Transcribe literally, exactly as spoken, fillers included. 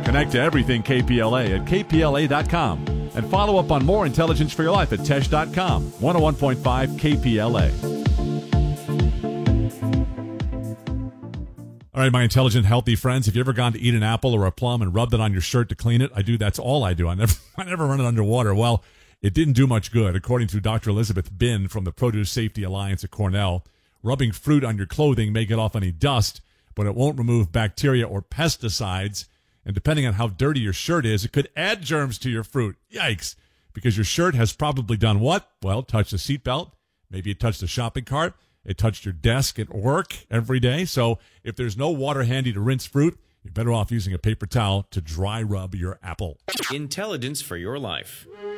Connect to everything K P L A at K P L A dot com. And follow up on more intelligence for your life at Tesh dot com. one oh one point five K P L A. All right, my intelligent, healthy friends, have you ever gone to eat an apple or a plum and rubbed it on your shirt to clean it? I do. That's all I do. I never, I never run it underwater. Well, it didn't do much good. According to Doctor Elizabeth Bin from the Produce Safety Alliance at Cornell, rubbing fruit on your clothing may get off any dust, but it won't remove bacteria or pesticides. And depending on how dirty your shirt is, it could add germs to your fruit. Yikes. Because your shirt has probably done what? Well, touched the seatbelt. Maybe it touched the shopping cart. It touched your desk at work every day. So if there's no water handy to rinse fruit, you're better off using a paper towel to dry rub your apple. Intelligence for your life.